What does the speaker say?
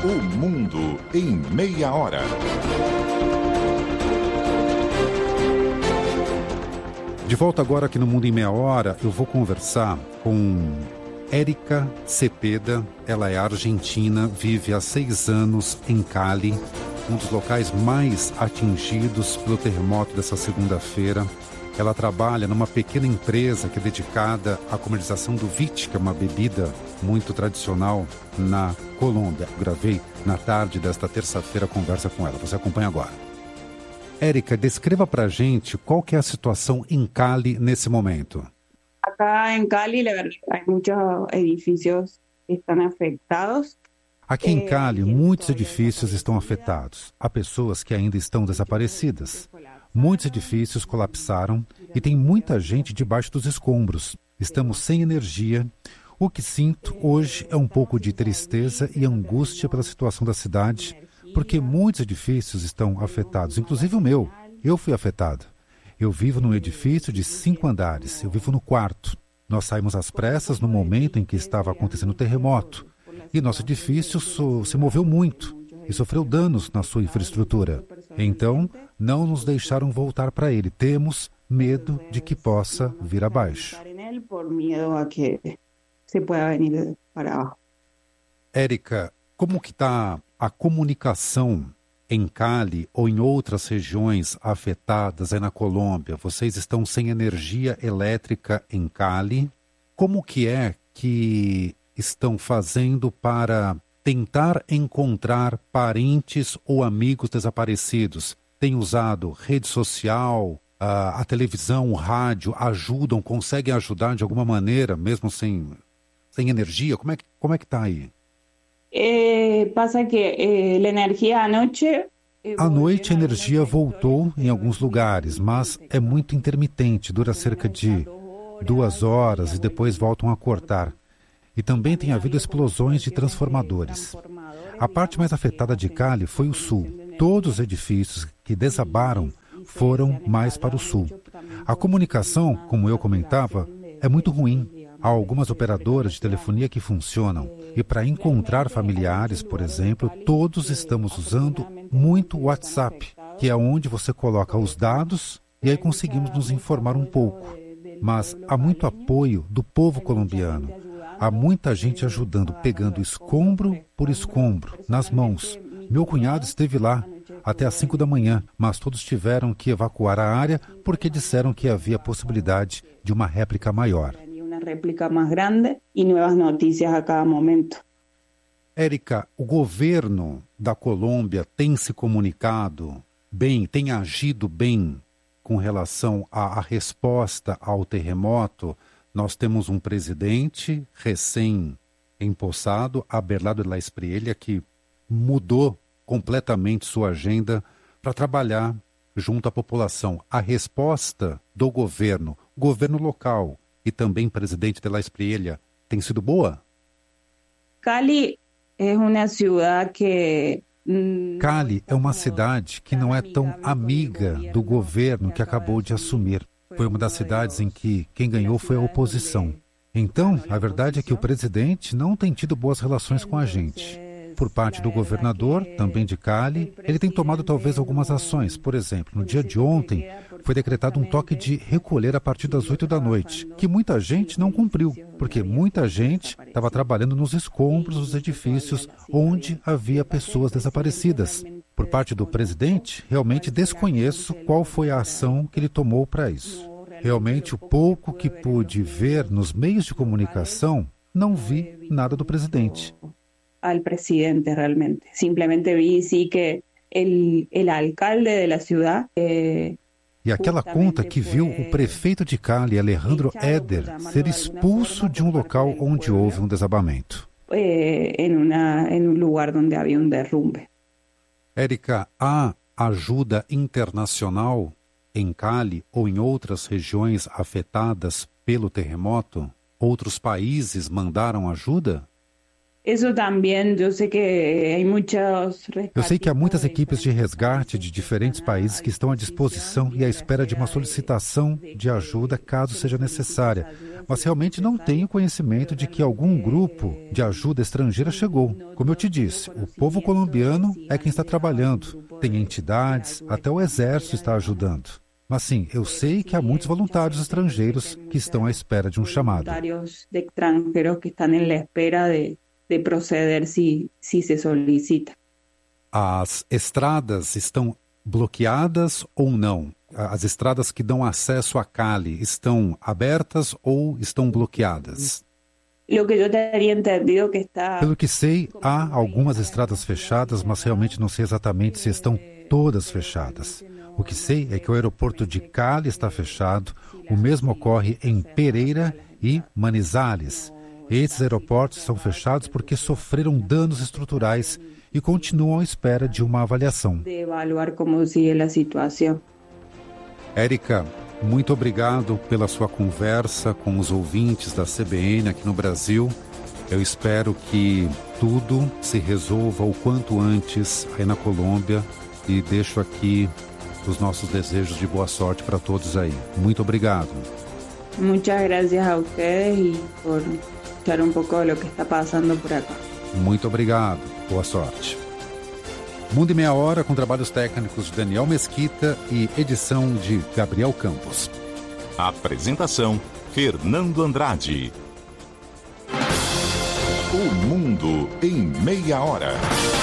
O Mundo em Meia Hora. De volta agora aqui no Mundo em Meia Hora, eu vou conversar com Érica Cepeda. Ela é argentina, vive há 6 anos em Cali, um dos locais mais atingidos pelo terremoto dessa segunda-feira. Ela trabalha numa pequena empresa que é dedicada à comercialização do vite, que é uma bebida muito tradicional na Colômbia. Gravei na tarde desta terça-feira a conversa com ela. Você acompanha agora. Érica, descreva pra gente qual que é a situação em Cali nesse momento. Acá en Cali, la verdad, hay muchos edificios que están afectados. Aqui em Cali, muitos edifícios estão afetados. Há pessoas que ainda estão desaparecidas. Muitos edifícios colapsaram e tem muita gente debaixo dos escombros. Estamos sem energia. O que sinto hoje é um pouco de tristeza e angústia pela situação da cidade, porque muitos edifícios estão afetados, inclusive o meu. Eu fui afetado. Eu vivo num edifício de 5 andares. Eu vivo no 4º. Nós saímos às pressas no momento em que estava acontecendo o terremoto. E nosso edifício se moveu muito e sofreu danos na sua infraestrutura. Então, não nos deixaram voltar para ele. Temos medo de que possa vir abaixo. Érica, como que está a comunicação em Cali ou em outras regiões afetadas aí na Colômbia? Vocês estão sem energia elétrica em Cali. Como que é que estão fazendo para tentar encontrar parentes ou amigos desaparecidos? Tem usado rede social, a televisão, o rádio, ajudam, conseguem ajudar de alguma maneira, mesmo sem energia? Como é que está aí? Pasa que la energía anoche... À noite a energia voltou em alguns lugares, mas é muito intermitente, dura cerca de 2 horas e depois voltam a cortar. E também tem havido explosões de transformadores. A parte mais afetada de Cali foi o sul. Todos os edifícios que desabaram foram mais para o sul. A comunicação, como eu comentava, é muito ruim. Há algumas operadoras de telefonia que funcionam. E para encontrar familiares, por exemplo, todos estamos usando muito o WhatsApp, que é onde você coloca os dados e aí conseguimos nos informar um pouco. Mas há muito apoio do povo colombiano. Há muita gente ajudando, pegando escombro por escombro, nas mãos. Meu cunhado esteve lá até às 5 da manhã, mas todos tiveram que evacuar a área porque disseram que havia possibilidade de uma réplica maior. Uma réplica mais grande e novas notícias a cada momento. Érica, o governo da Colômbia tem se comunicado bem, tem agido bem com relação à resposta ao terremoto? Nós temos um presidente recém-empossado, Abelardo de la Espriella, que mudou completamente sua agenda para trabalhar junto à população. A resposta do governo local e também presidente de la Espriella, tem sido boa? Cali é uma cidade que... Cali é uma cidade que não é tão amiga do governo que acabou de assumir. Foi uma das cidades em que quem ganhou foi a oposição. Então, a verdade é que o presidente não tem tido boas relações com a gente. Por parte do governador, também de Cali, ele tem tomado talvez algumas ações. Por exemplo, no dia de ontem, foi decretado um toque de recolher a partir das 8 da noite, que muita gente não cumpriu, porque muita gente estava trabalhando nos escombros dos edifícios onde havia pessoas desaparecidas. Por parte do presidente, realmente desconheço qual foi a ação que ele tomou para isso. Realmente, o pouco que pude ver nos meios de comunicação, não vi nada do presidente. Al presidente realmente. Simplesmente vi sí que el alcalde de la ciudad E aquela conta que viu o prefeito de Cali, Alejandro Eder, ser expulso de um local onde houve um desabamento. Em um lugar onde havia um derrumbe. Érica, há ajuda internacional em Cali ou em outras regiões afetadas pelo terremoto? Outros países mandaram ajuda? Eso también, yo sé que hay muchos Eu sei que há muitas equipes de resgate de diferentes países que estão à disposição e à espera de uma solicitação de ajuda caso seja necessária, mas realmente não tenho conhecimento de que algum grupo de ajuda estrangeira chegou. Como eu te disse, o povo colombiano é quem está trabalhando, tem entidades, até o exército está ajudando. Mas sim, eu sei que há muitos voluntários estrangeiros que estão à espera de um chamado. Voluntarios de extranjeros que están en la espera de proceder si se solicita. As estradas estão bloqueadas ou não? As estradas que dão acesso a Cali estão abertas ou estão bloqueadas? Lo que yo te había entendido que está... Pelo que sei, há algumas estradas fechadas, mas realmente não sei exatamente se estão todas fechadas. O que sei é que o aeroporto de Cali está fechado, o mesmo ocorre em Pereira e Manizales. Esses aeroportos estão fechados porque sofreram danos estruturais e continuam à espera de uma avaliação. De evaluar como sigue a situação. Érica, muito obrigado pela sua conversa com os ouvintes da CBN aqui no Brasil. Eu espero que tudo se resolva o quanto antes aí na Colômbia e deixo aqui os nossos desejos de boa sorte para todos aí. Muito obrigado. Muchas gracias a ustedes y por escuchar un poco de lo que está pasando por acá. Muito obrigado. Boa sorte. Mundo em Meia Hora, com trabalhos técnicos de Daniel Mesquita e edição de Gabriel Campos. Apresentação: Fernando Andrade. O Mundo em Meia Hora.